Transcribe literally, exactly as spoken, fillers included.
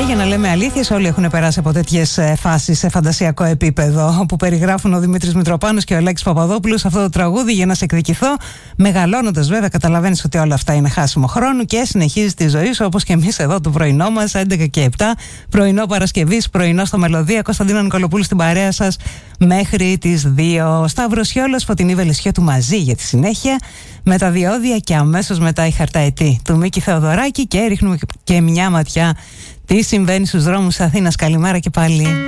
για να λέμε αλήθειες, όλοι έχουν περάσει από τέτοιες φάσεις σε φαντασιακό επίπεδο, όπου περιγράφουν ο Δημήτρης Μητροπάνος και ο Αλέξης Παπαδόπουλος αυτό το τραγούδι για να σε εκδικηθώ. Μεγαλώνοντας, βέβαια, καταλαβαίνεις ότι όλα αυτά είναι χάσιμο χρόνου και συνεχίζεις τη ζωή σου, όπως και εμείς εδώ το πρωινό μας, έντεκα και επτά, πρωινό Παρασκευής, πρωινό στο Μελωδία. Κωνσταντίνο Νικολοπούλου στην παρέα σας μέχρι τις δύο. Σταύρος Σιόλος, Φωτεινή Βελεσιώτου μαζί για τη συνέχεια, με τα διόδια και αμέσως μετά η χαρταετή του Μίκη Θεοδωράκη και ρίχνουμε και μια ματιά τι συμβαίνει στους δρόμους της Αθήνας. Καλημέρα και πάλι.